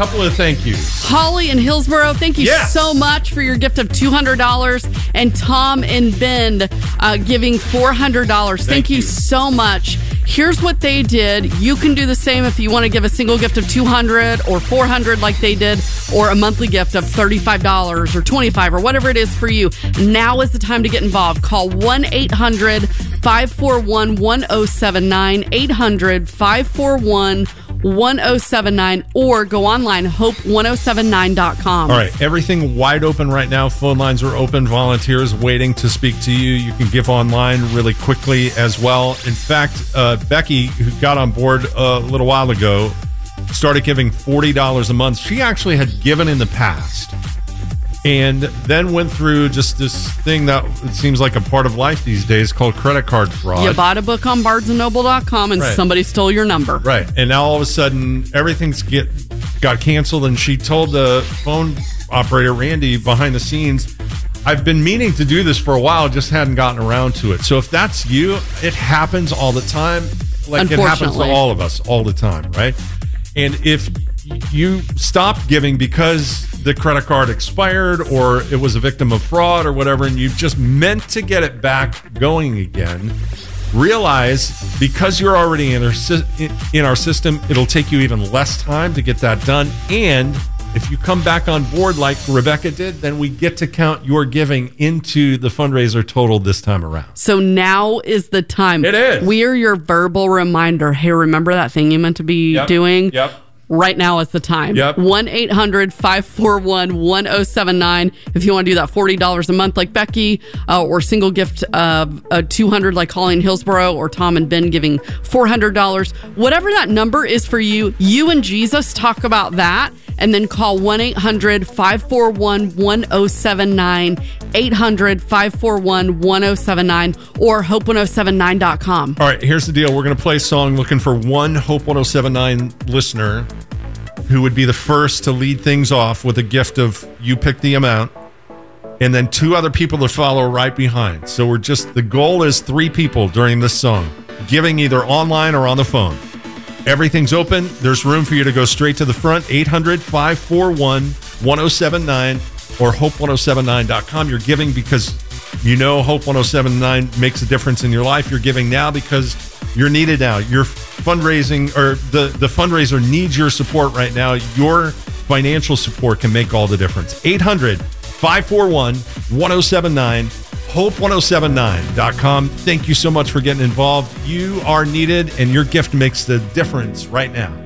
couple of thank yous. Holly in Hillsboro, thank you so much for your gift of $200. And Tom in Bend giving $400. Thank you so much. Here's what they did. You can do the same if you want to give a single gift of $200 or $400 like they did, or a monthly gift of $35 or $25 or whatever it is for you. Now is the time to get involved. Call 1-800-541-1079, 800-541-1079, or go online, hope1079.com. All right, everything wide open right now. Phone lines are open. Volunteers waiting to speak to you. You can give online really quickly as well. In fact, Becky, who got on board a little while ago, started giving $40 a month. She actually had given in the past, and then went through just this thing that it seems like a part of life these days called credit card fraud. You bought a book on barnesandnoble.com and somebody stole your number. Right. And now all of a sudden everything's got canceled, and she told the phone operator, Randy, behind the scenes, I've been meaning to do this for a while, just hadn't gotten around to it. So if that's you, it happens all the time. Like it happens to all of us all the time, right? And if you stopped giving because the credit card expired or it was a victim of fraud or whatever, and you just meant to get it back going again, realize because you're already in our system, it'll take you even less time to get that done. And if you come back on board like Rebecca did, then we get to count your giving into the fundraiser total this time around. So now is the time. It is. We are your verbal reminder. Hey, remember that thing you meant to be doing? Yep. Right now is the time. Yep. 1-800-541-1079. If you want to do that $40 a month like Becky, or single gift of $200 like Holly in Hillsboro, or Tom and Ben giving $400. Whatever that number is for you, you and Jesus talk about that, and then call 1-800-541-1079, 800-541-1079, or hope1079.com. All right, here's the deal. We're going to play a song looking for one Hope 1079 listener who would be the first to lead things off with a gift of, you pick the amount, and then 2 other people to follow right behind. So the goal is 3 people during this song, giving either online or on the phone. Everything's open. There's room for you to go straight to the front. 800-541-1079 or hope1079.com. You're giving because you know Hope 1079 makes a difference in your life. You're giving now because you're needed now. Your fundraising, or the fundraiser needs your support right now. Your financial support can make all the difference. 800-541-1079, hope1079.com. Thank you so much for getting involved. You are needed, and your gift makes the difference right now.